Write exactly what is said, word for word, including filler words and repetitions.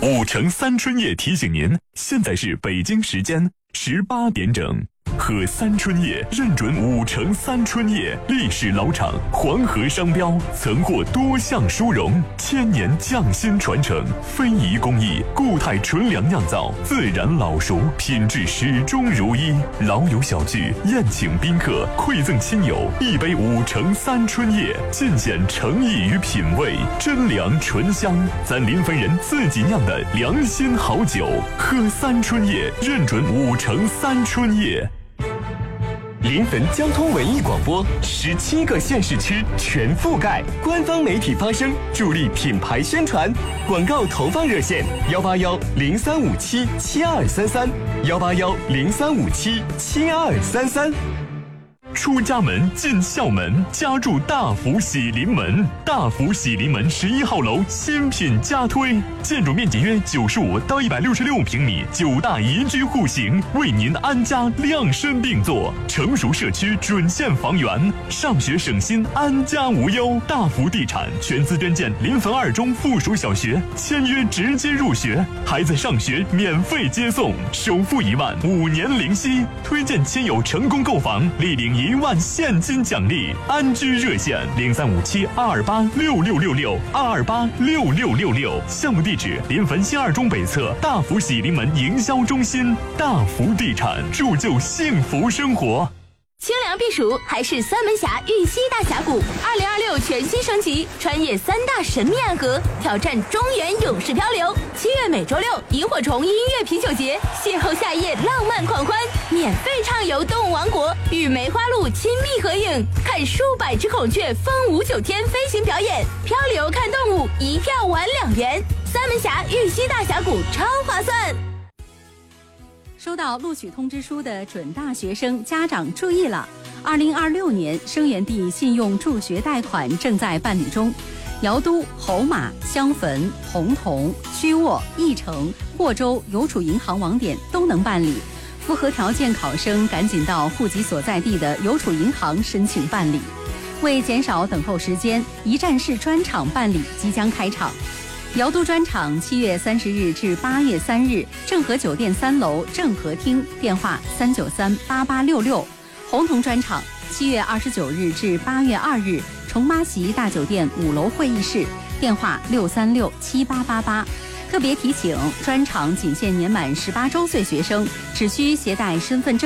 五城三春夜提醒您，现在是北京时间十八点整。喝三春叶认准五城三春叶，历史老厂，黄河商标，曾获多项殊荣，千年匠心传承，非遗工艺，固态纯粮酿造，自然老熟，品质始终如一。老友小聚，宴请宾客，馈赠亲友，一杯五城三春叶，尽显诚意与品味，真粮醇香，咱临汾人自己酿的良心好酒。喝三春叶认准五城三春叶。 临汾交通文艺广播，十七个县市区全覆盖，官方媒体发声，助力品牌宣传。广告投放热线：幺八幺零三五七七二三三，幺八幺零三五七七二三三。 出家门进校门，家住大福喜临门。大福喜临门十一号楼新品加推，建筑面积约九十五到一百六十六平米，九大宜居户型，为您安家量身定做。成熟社区准线房源，上学省心，安家无忧。大福地产全资捐建临汾二中附属小学，签约直接入学，孩子上学免费接送，首付一万，五年零息。推荐亲友成功购房，立领一万现金奖励。安居热线零三五七二二八六六六六二二八六六六六。项目地址：临汾新二中北侧大福喜临门营销中心。大福地产，铸就幸福生活。 清凉避暑还是三门峡玉溪大峡谷，二零二六全新升级，穿越三大神秘暗河，挑战中原勇士漂流。七月每周六，萤火虫音乐啤酒节，邂逅夏夜浪漫狂欢，免费畅游动物王国，与梅花鹿亲密合影，看数百只孔雀风舞九天飞行表演，漂流看动物，一票玩两元。三门峡玉溪大峡谷超划算。 收到录取通知书的准大学生家长注意了，二零二六年生源地信用助学贷款正在办理中，姚都、侯马、襄汾、洪洞、曲沃、义城、霍州邮储银行网点都能办理，符合条件考生赶紧到户籍所在地的邮储银行申请办理。为减少等候时间，一站式专场办理即将开场。姚都专场七月三十日至八月三日，正和酒店三楼正和厅，电话三九三八八六六。洪洞专场七月二十九日至八月二日，重妈席大酒店五楼会议室，电话六三六七八八八。特别提醒，专场仅限年满十八周岁学生，只需携带身份证。